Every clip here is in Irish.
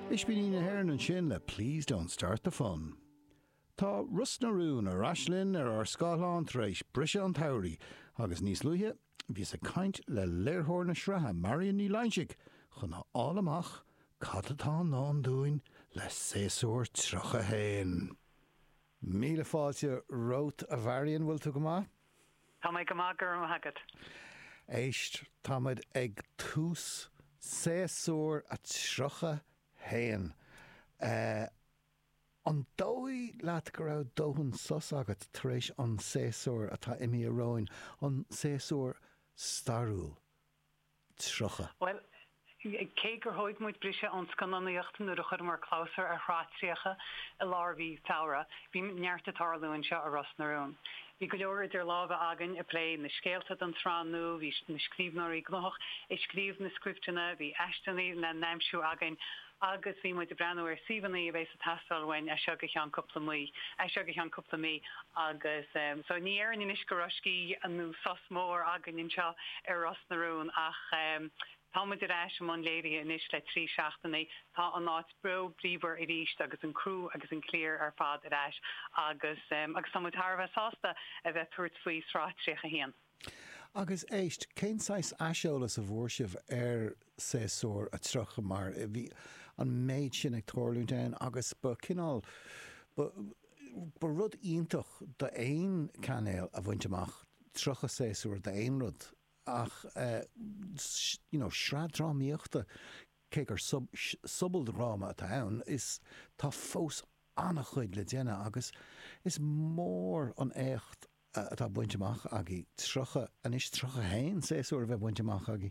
Is bín na haireann an sin le Please Don't Start the Fun. Tá Russ na Rún ar Aislinn ar Scáthán tar éis brise an tairí agus níos luithe bhí a caint le léirthóir na sreatha Marian ní Leinsigh chun áil amach cad atá ná an dúin le séasúr trocha héin. Míle fáilte rót a bharian bhfuil tú go maith? Tá mé go maith gur an hagad. Éist táid ag tús séasúr a trocha héin. An dói leat go raibh dóhann sos agat tar éis an séasúr atá imi a roin, an séasúr starúil trocha. Well, cé gur hóid muid brise an scannaíocht nuair a chud mar chlásar a hráitríocha a lárbhí tára, bhí neart atarlúin seo a Russ na Rún. Bhí go leor idir lábha agan a plé na scéalta an tránú, bhí na scríbnaí gnoch, is scríb na scriptena, bhí eisteanaí na naimsú agan, agus bhí muid de brenn ar síbanaí a bhééis a tastalhain a seo go chean cúpla mí agus so ní ar in iscoroscí an sos mór agan in seo ar Russ na Rún ach Táid de réis am an léiri in is le trí seachtainna tá an náit bro bríbar i ríist agus an crú agus an cléir ar fád a réis agus samú tharbh sásta a bheith tuairt faoi sráitríocha héan. Agus éist, cén sais aiseolalas a bhórsibh ar séasúr a trocha mar bhí an méid sin ag torlúntein agus ba cinál ba rud iontoch de éon canéal a bhaintteach trocha séasúr de éon rud. Ach, sreadrámíochta cé gur subal ráma a ann is tá fós annach chuid le déine agus is mór an écht atá buinteach agé trocha an is trocha héin séasúr a bheith buinteach agé.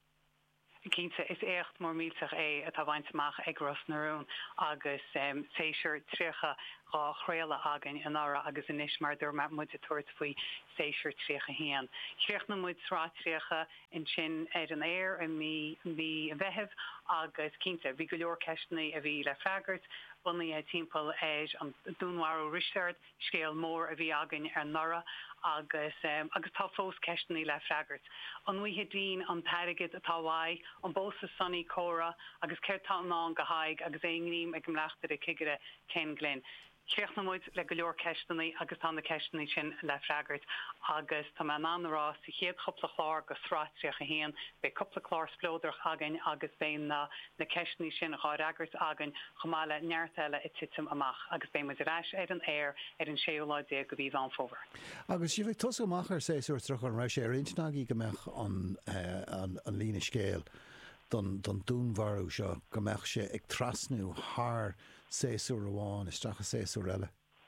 Cínta is écht mór mílteach é atá bhaintteach ag Russ na Rún agus séisiir tríocha gá chréile agan an ára agus inis mar dúir me muid a tuairt faoi séisiir tríocha héan. Chréoch na muid sráitríocha in sin ar an éir a mí a bheitheh agus cínta bhí go leor ceistnaí a bhí le freagart bunnaí a timppel éis an dúnharú Richard scéal mór a bhí agan ar nora agus tá fós ceistnaí le freagart. An mhuithe dín an teirigid atá bhaid an bósa sonní córa agus ceirtá ná go haig agus éonghníim ag an leachtar a cigire Ken Glynn. Chréoch na muid le go leor ceistnaí agus tá na ceistnaí sin le freagart agus tá me anrá sa chéad chopla chlár go sráitríocha héan be cupla chlár splóidir agan agus bé na ceistnaí sin gáreagart agan chomáile neartile i titim amach agus bé muid ráis ar an air ar an séoláide go bhí bhain fóver. Agus si bheith tosa amach ar séasúr trocha an raibh sé ar intnaí go meach an lína scéal don dúnmharú seo go meach sé ag trasnú thar séasúr amháin is stracha séasúr eile.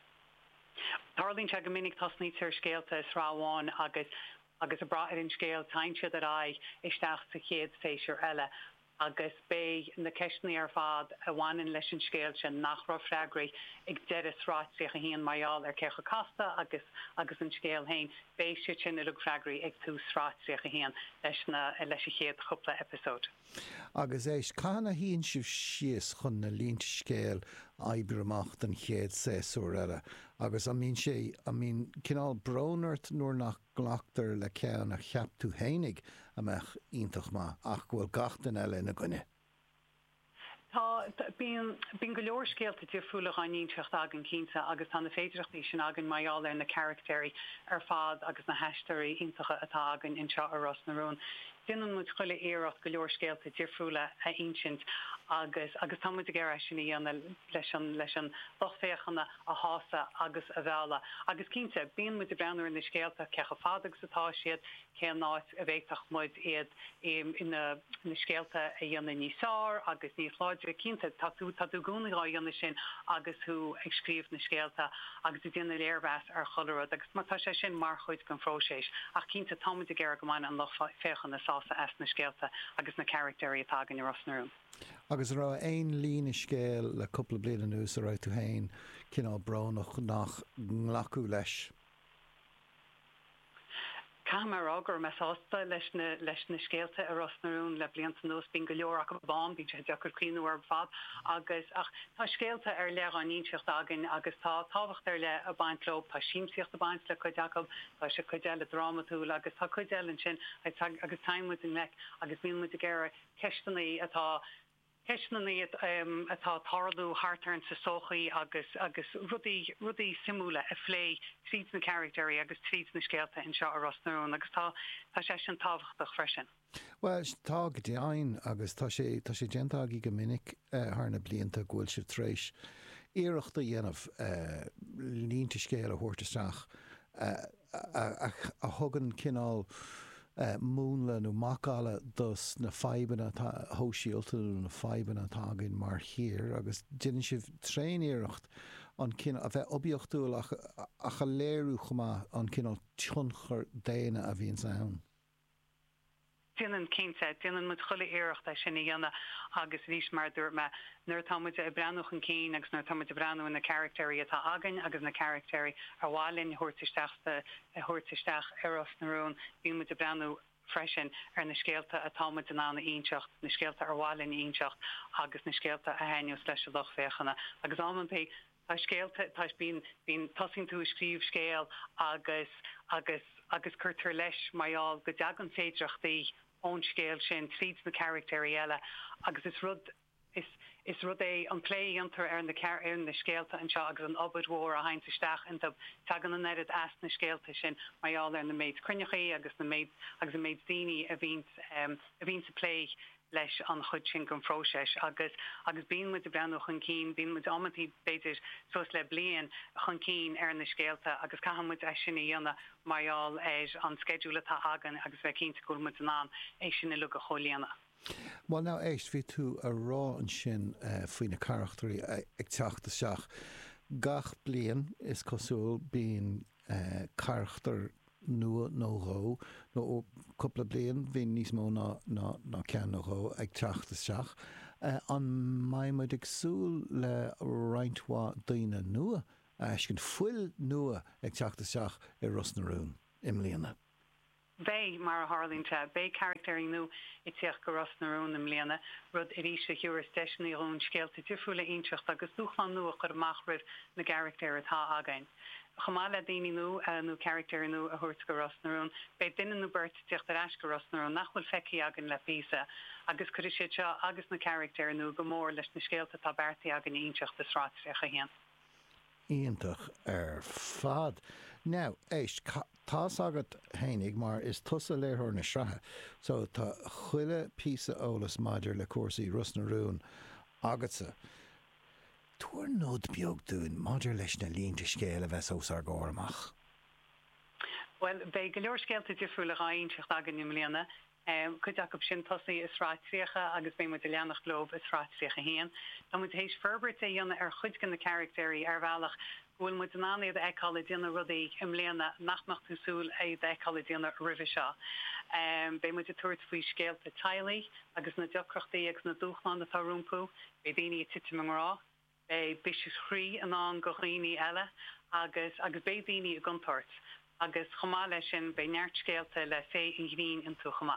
Tarlín se go minic tasní tir scéalta is ráháin agus a braid in scéal taintse a ra isteach sa chéad séisiúr eile. Agus bé na ceistnaí ar fád a bhhain leis an scéal sin nach ra freagraí ag dead sráitríocha héan maiall ar cecha casta agus an scéal hain bé si sin a freagraí ag tú sráitríocha héan leis a chéad chupla episód. Agus éis cána híonn sibh síos chun na línta scéal aibreamach den chéad séasúr eile. Agus cinál brónart nuair nach ghlaachtar le ceann a cheaptú hénig a meach ionintach má ach bhfuil gachtain eile na gcuine. Tá bíon go leor scéalta difriúla gáíonseach agan cínta agus tá na féidirachtaí sin agan maiall ar na charactéirí ar fád agus na heisteirí iontacha atá agan in seo ar Russ na Rún. Dinan mu chuile éirecht go leor scéalta difriúla a insint agus támuid a ggéir sin íana leis an lochféochanna a hása agus a bhela. Agus cínta bíon mu a breanúir in na scéalta cecha fád agus atá siad cé náit a bhéitach muid iad na scéalta a dhéanana níosár agus níos láidir cínta taú gúnaá dhéanana sin agus thu ag scríomh na scéalta agus i dtíanana léirbheas ar cholarad agus mátá sé sin mar chuid gan fróséis ach cínta támuid a ggéir go maiin an lochféochanna sása as na scéalta agus na charactéirí atá agan i Russ na Rún. Agus rá aon lína scéal le cúpla bliana nús a ráid tú hain cinál bránach nach nglacu leis. Camar agur me sásta leis na scéalta a Russ na Rún le blianta nós bín go leor ach bán bhí deachar clíanú ar fad agus ach tá scéalta ar le an íseocht agan agus tá táhacht ar le a baintlób tá síimsíocht a baint le chuideachab tá se chuideile dramatúil agus tá chuideil an sin agus taimmuid in meic agus bíon mu a ggéire ceistanaí atá Heisnaí atá tarlú hartar an sa sochaí agus rudí simúla a phlé tríd na characterí agus tríd na scéalta in seo a Rosnarún agus tá sé an táhachtach freisin. Well, tá go deáin agus tá sé gentágaí go minic thna blianta ghfuil se tréis iireachta dhéanamh línta scéal a thuirteteach a thugann cinál múnla nó macála dus na feibanna hóisialta na feibanna tágann mar hir agus duine sibh tréiníireacht an cin a bheith obíochtúil a chaléirú chumá an cinál tionchar déine a bhíon sa ann. Dinan cénta, dinan mu chuile éirecht a sinna dhéanana agus rís mar dúirt me nuair támuid a breanúch an cín agus nuair támuid a breanú na charactéirí atá agan agus na charactéirí ar bháilinn thuirtaisteach ar Rosnarún bhí muid a breanú freisin ar na scéalta atá muid an anna ionseacht, na scéalta ar bháilinn ionseacht agus na scéalta a hainú leis a lochféchanna agus áman pe tá scéalta tá bín tosing tú scríb scéal agus chuirtar leis maiall go deagan féidirachtaí ón scéal sin tríd na charactéirí eile agus is rud é an plé antar ar na scéalta an seo agus an obaid mhór a haintisteach inta tagan an erid as na scéalta sin maiall ar na méid cruinnechaí agus na méid daoine a bhín sa plé leis an chud sin go fróiseis agus bíon muid a breanúch an cín, bíon muid ammantí beidir sos le blian chun cín ar na scéalta agus caihamid é sinna dhéanana maiall an sceidúla tá agan agus bheith cinnta go muid an é sinna lu a cholíanana. Well, now éist bhí tú a rá an sin faoin na charachtarí ag teachta seach. Gach blian is cosúil bíon charachtar nua nó nó couple blian bhí níos mó ná cean nó ag teachta seach. An maiimiid agsúil le rointhá daoine nua cin fuil nua ag teachta seach i Rosnarún im líana. Bé mar a Harlínte, bé charactéirí nu I tíoch go Rosnarún im líana rud I ríise hiúir steisinaí ón scéalta difriúla inseacht agus dúchlan nua chur amachrih na charactéir atá againn. Chamála daoine nó charactéir nó a thuirt go Rosnarún, bé duine nó beirt tíocht ar eis go Rosnarún nachfuil feici agan le písa agus chuir sé seo agus na charactéir nó go mór leis na scéalta tá beirtaí agan inseacht a sráitreacha héan. Íontach ar fad. Now, éist tá agat hénig mar is tusa léthir na srathe, so tá chuile písa ólas maidir le cuasaí Rosnarún agatsa. Tuair nód beag dún maidir leis na línta scéal a bheits os ar gáir amach. Well, bé go leor scéalta difriúla aonseacht agan im líana, chud ac sin tosaí is ráitríocha agus bé muid a leannach glob is ráitríocha héan. Tá muid hééis ferbert é dhéanana ar chuid gan na charactéirí ar bhealach bhfuil muid an anna a eála déanana rudaí im léana nachmach túsúil é d eála déanana rih seo. Bé muid a tuairt faoi scéalta tailaí agus na deocrochtaí agus na dúchlan atá rúmpú, bé daoine tite marrá, bé bisis chrí an go dhaoine eile agus bé daoine a guntáirt. Agus chomá lei sin bé neart scéalta le fé in gnín in tú chomá.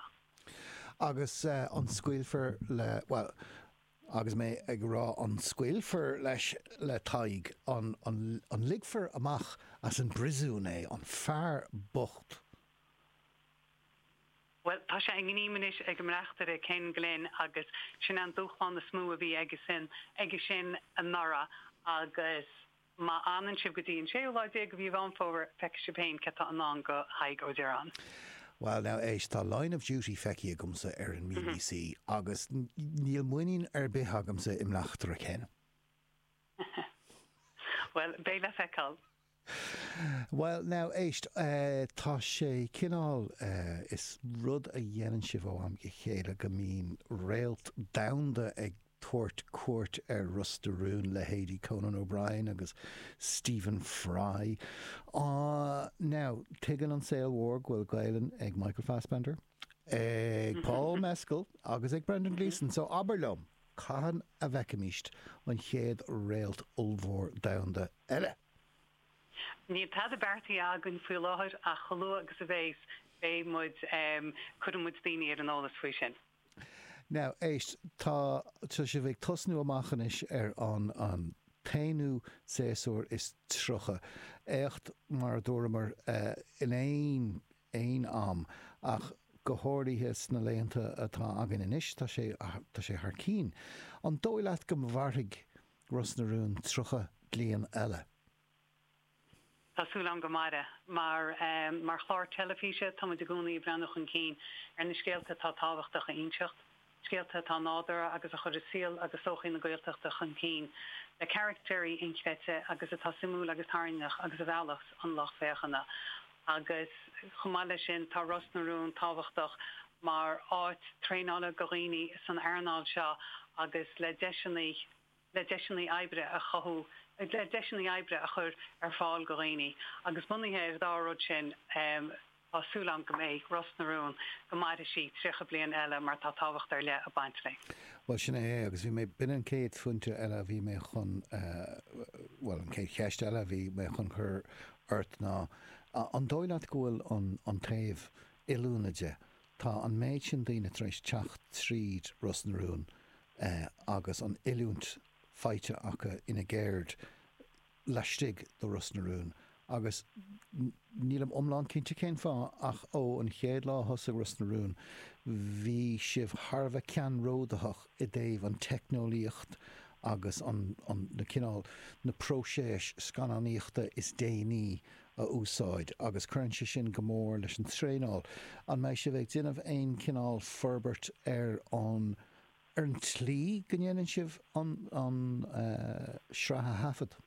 Agus an scuilfar le, well, agus mé ag rá an scuilfar leis le taig an ligfar amach as an brisún é an fear bocht. Well, tá sé an gníimiis ag mreachtar a cén glén agus sin an dúchán na smú a bhí aige sin an nara agus má anan sib go dtíon séúláide go bhí bhain fór feice sibéin ceta an go haig ó dearán. Well, now éis tá Line of Duty feici a gomsa ar an BBC agus níl muoín ar bith agamsa im leachtar a cén. Well, bé le feiceáil. Well, now éist tá sé cinál is rud a dhéanann sibh ó am go chéile go mín réalt damhanda ag tuairt cuairt ar Rosnarún le Héadí Conan O'Brien agus Stephen Fry. Now, tuigeann an saoil mhór ghfuil gailen ag Michael Fassbender, ag Paul Mescal agus ag Brendan Gleeson. So aberlum, caitheann a bheicimíist an chéad réalt ullmhór damhanda eile. Ní tá a beirtaí agan faoi láthir a cholú agus a bhééis bé muid chud muid daoine ar an ólas faoi sin. Now, éist tá sé bheith tosnú amachchanis ar an tainú séasúr is trocha. Écht mar dúramar in éon am ach go háirithe sna léanta atá agan inis tá sé thar cín. An dóil leat go bharthaigh Ros na Rún trucha bliain eile. Tásúlam go maire, mar chlár telefíse tá de gúnaí brenach an cín ar na scéalta tá tábhachtach a inseacht, scéalta tá nádara agus a chur síl agus sochaí na gailteachta an cín. Le charactéirí increte agus atá simú agus tarnach agus a bhealachs an lech féchanna. Agus chumáile sin tá Ros na Rún tábhachtach mar áit tréála goghine san airnáil seo agus le deisinaí aibre a chathú le deisinaí aibre a chur ar fáil goghine. Agus bunithe dárod sin Tásúlam go méid Ros na Rún go maidide sí trícha bliain eile mar tá tábhacht ar le a baint lé. Well sin é agus bhí mé bin an céad funte eile bhí mé chun an céad cheist eile bhí mé chun chur ort ná. An dóileat gohfuil an taobh ilúnaide tá an méid sin daoine treis teach tríd Ros na Rún agus an ilúnt feite acha ina ggéird leistigh do Ros na Rún. Agus nílam omláin cinnte cén fá ach an chéad lá thosa Ros na Rún bhí sibh Harbh cean ródathach i dtaobh an technolíocht agus an na cinál na próséis scannaíochta is déanaí a úsáid agus chuintse sin go mór leis an tréáil an méid se bheith duineh aon cinál forbert ar an tlí go dhéanann sibh an sreatha hafad.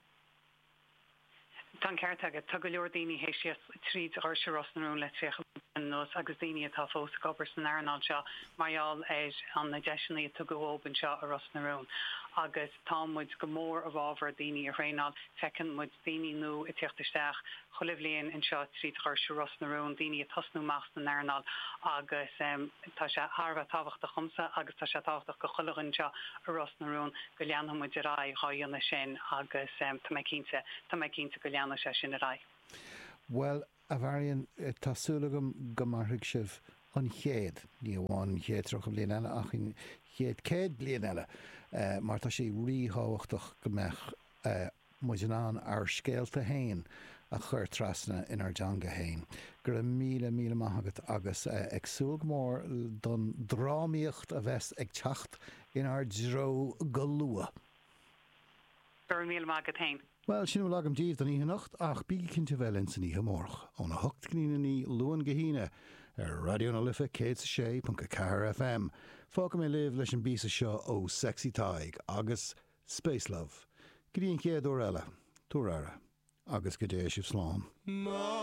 Tá ceartagad tu go leor daoine hééis tríd ar se Ros na Rún le trícha nos agus daoine atá fós gobar san airnáil seo marall an na deisinaí tu go óban seo a Ros na Rún. Agus támuid go mór a bhábhar daoine a réáil fecinn muid daoine nó i tíochttasteach cholibhlíonn in seo tríd ar se Ros na Rún daoine a tosnú meas na airnáil agus tá sé Harbh tábhacht a chumsa agus tá sé tábhacht go chulagann seo a Ros na Rún go leanana muid a rá dhéanana sin agus tá mé cínta go leanana sé sin a rá. Well, a bharíonn tásúlagam go marthaigh sibh an chéad ní bháin chéad trocha bliain eile ach in chéad céad bliain eile mar tá sé ríthóhachtach go mbeadh muid an ar scéalta hain a chur trasna inar deanga hain. Gur míle maithagat agus agsúil mór don drámaíocht a bheits ag teacht inar dro go lua. Gur míle maithagat hain. Well, sin bhfuil agam díobh don íthanacht ach bí cinnte bhfuil in san íthe mórch ón na hocht gníanaí luan gohíine ar Radio na Lifa 106.4 FM. Fága mé libh leis an bísa seo ó Sexy Taig agus Space Love. Gríonn céad ó eile, túrara, agus go dé sibh slán.